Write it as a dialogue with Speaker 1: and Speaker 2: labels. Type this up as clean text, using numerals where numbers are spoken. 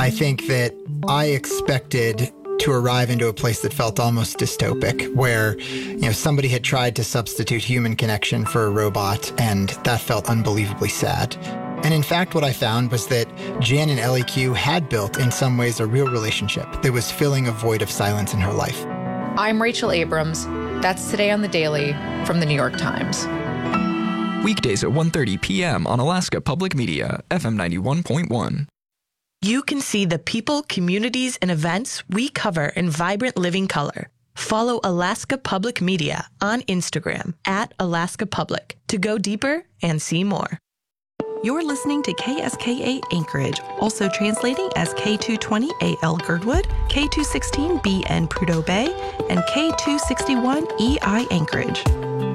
Speaker 1: I think that I expected to arrive into a place that felt almost dystopic, where, somebody had tried to substitute human connection for a robot, and that felt unbelievably sad. And in fact, what I found was that Jan and LEQ had built, in some ways, a real relationship that was filling a void of silence in her life.
Speaker 2: I'm Rachel Abrams. That's Today on the Daily from the New York Times.
Speaker 3: Weekdays at 1:30 p.m. on Alaska Public Media, FM 91.1.
Speaker 4: You can see the people, communities, and events we cover in vibrant living color. Follow Alaska Public Media on Instagram @Alaska Public to go deeper and see more.
Speaker 5: You're listening to KSKA Anchorage, also translating as K220AL Girdwood, K216BN Prudhoe Bay, and K261EI Anchorage.